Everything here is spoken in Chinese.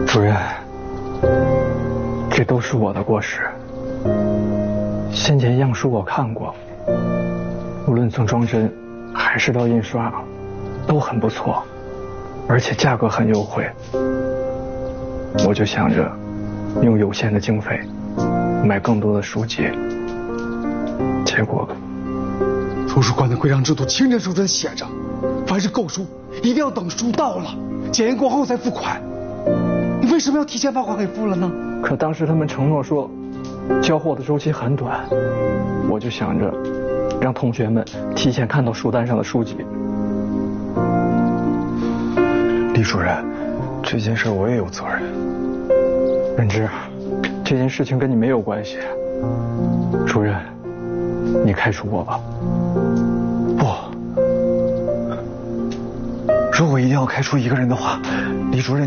主任，这都是我的过失。先前样书我看过，无论从装帧还是到印刷，都很不错，而且价格很优惠。我就想着用有限的经费买更多的书籍，结果图书馆的规章制度清清楚楚地写着，凡是购书一定要等书到了检验过后再付款。你为什么要提前把款给付了呢？ 可当时他们承诺说交货的周期很短，我就想着让同学们提前看到书单上的书籍。 李主任，这件事我也有责任。 任之，这件事情跟你没有关系。主任，你开除我吧。 不，如果一定要开除一个人的话，李主任。